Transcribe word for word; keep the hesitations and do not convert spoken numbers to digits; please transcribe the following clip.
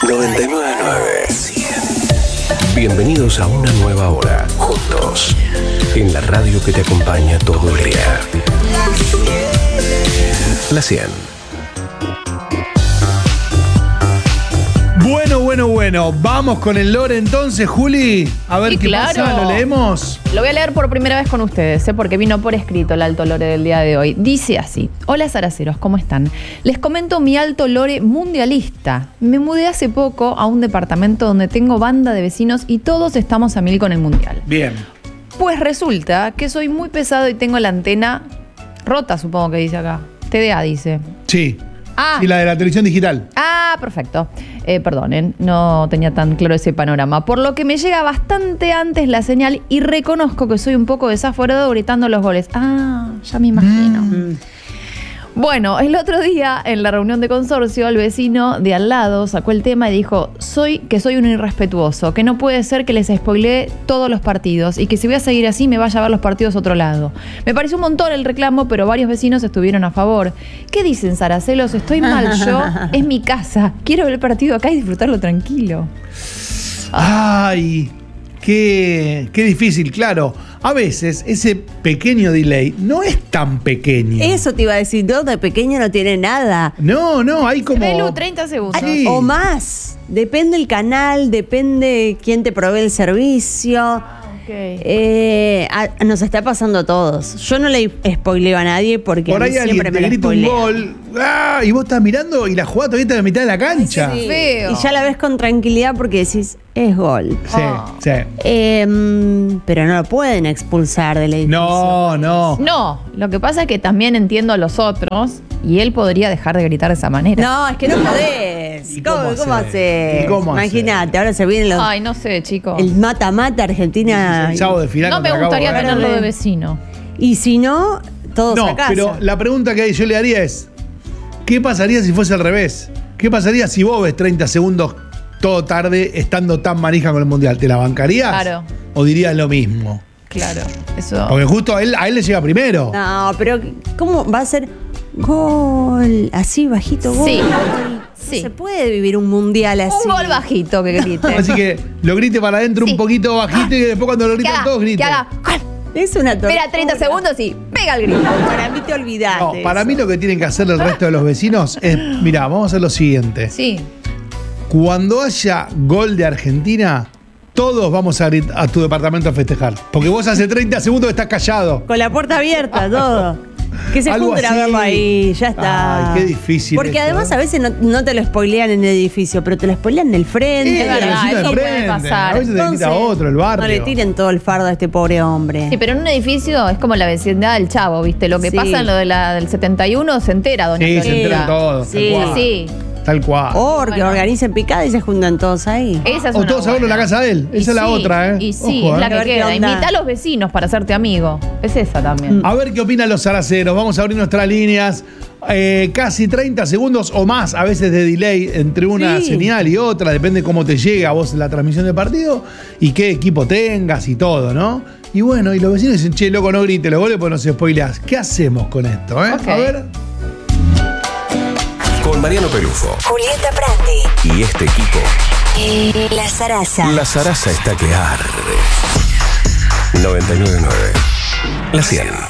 noventa y nueve punto nueve. Bienvenidos a una nueva hora, juntos, en la radio que te acompaña todo el día. La cien. Bueno, bueno, bueno. Vamos con el lore entonces, Juli. A ver Sí, qué claro. pasa. ¿Lo leemos? Lo voy a leer por primera vez con ustedes, ¿eh? Porque vino por escrito el alto lore del día de hoy. Dice así: hola zaraceros, ¿cómo están? Les comento mi alto lore mundialista. Me mudé hace poco a un departamento donde tengo banda de vecinos y todos estamos a mil con el mundial. Bien. Pues resulta que soy muy pesado y tengo la antena rota, supongo que dice acá. T D A dice. Sí. Ah. Y la de la televisión digital. Ah, perfecto. Eh, perdonen, no tenía tan claro ese panorama. Por lo que me llega bastante antes la señal y reconozco que soy un poco desaforado gritando los goles. Ah, ya me imagino. Mm. Bueno, el otro día en la reunión de consorcio, el vecino de al lado sacó el tema y dijo soy que soy un irrespetuoso, que no puede ser que les spoilee todos los partidos y que si voy a seguir así me vaya a ver los partidos a otro lado. Me pareció un montón el reclamo, pero varios vecinos estuvieron a favor. ¿Qué dicen, Zaracelos? Estoy mal yo, es mi casa, quiero ver el partido acá y disfrutarlo tranquilo. Ay, qué, qué difícil, claro. A veces ese pequeño delay no es tan pequeño. Eso te iba a decir, no, de pequeño no tiene nada. No, no, hay como... Belu, treinta segundos. Sí. O más. Depende el canal, depende quién te provee el servicio. Okay. Eh, a- nos está pasando a todos. Yo no le spoileo a nadie porque Por a mí ahí alguien siempre te me la grita un spoilean. gol, ¡ah! Y vos estás mirando y la jugada todavía está en la mitad de la cancha. Sí. Feo. Y ya la ves con tranquilidad porque decís, es gol. Sí, Ah. sí. Eh, mm, pero no lo pueden expulsar del edificio. No, no. No, lo que pasa es que también entiendo a los otros y él podría dejar de gritar de esa manera. No, es que no podés. ¿Y ¿Cómo, cómo cómo hacer? haces? ¿Y cómo Imagínate, ahora se vienen los, Ay, no sé, chicos. el mata-mata Argentina. El sábado de final No me contra Cabo gustaría Verde. tenerlo de Verde. vecino. Y si no, todos No, a casa. pero la pregunta que yo le haría es, ¿qué pasaría si fuese al revés? ¿Qué pasaría si vos ves treinta segundos todo tarde estando tan manija con el Mundial? ¿Te la bancarías? Claro. ¿O dirías lo mismo? Claro, eso. Porque justo a él, a él le llega primero. No, pero ¿cómo va a ser gol? Así bajito, gol. Sí, No sí. se puede vivir un mundial así. Un gol bajito que grite. Así que lo grite para adentro Sí. un poquito bajito y después cuando lo que gritan haga, todos griten. que haga. Es una tortura. Espera treinta segundos y pega el grito. Para mí te olvidaste. No, para eso. mí lo que tienen que hacer el resto de los vecinos es, mira, vamos a hacer lo siguiente. Sí. Cuando haya gol de Argentina, todos vamos a, grit- a tu departamento a festejar. Porque vos hace treinta segundos estás callado. Con la puerta abierta, todo. Que se Algo junten a así. verlo ahí, ya está. Ay, qué difícil Porque esto, además ¿eh? a veces no, no te lo spoilean en el edificio, pero te lo spoilean en el frente. Es verdad, el vecino eso de puede enfrente. pasar. A veces te invita a otro, el barrio. No le tiren todo el fardo a este pobre hombre. Sí, pero en un edificio es como la vecindad del Chavo, ¿viste? Lo que Sí. pasa en lo de la, del setenta y uno se entera, doña Sí, se Florinda. enteran todos. Sí. tal cual. Sí. Tal cual. O que Bueno. organicen picada y se juntan todos ahí. Esa es O una todos a verlo en la buena. casa de él. Y Esa es la sí, otra, ¿eh? Y sí, Ojo, es la ¿eh? que A ver qué queda. onda. Invita a los vecinos para hacerte amigo. Es esa también. A ver qué opinan los zaraceros. Vamos a abrir nuestras líneas. Eh, casi treinta segundos o más a veces de delay entre una Sí. señal y otra. Depende cómo te llega a vos la transmisión del partido y qué equipo tengas y todo, ¿no? Y bueno, y los vecinos dicen, che, loco, no grites los goles porque nos spoileás. ¿Qué hacemos con esto, eh? Ok. A ver. Con Mariano Pelufo Julieta Prandi. y este equipo, La Zaraza. la zaraza está que arde. noventa y nueve punto nueve. La cien.